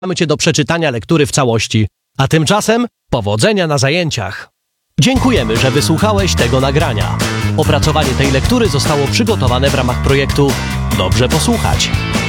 Mamy Cię do przeczytania lektury w całości. A tymczasem powodzenia na zajęciach. Dziękujemy, że wysłuchałeś tego nagrania. Opracowanie tej lektury zostało przygotowane w ramach projektu Dobrze posłuchać.